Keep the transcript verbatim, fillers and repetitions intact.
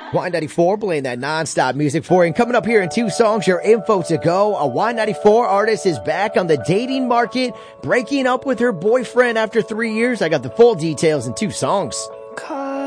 Y ninety-four playing that non-stop music for you. And coming up here in two songs, your info to go. A Y ninety-four artist is back on the dating market, breaking up with her boyfriend after three years. I got the full details in two songs.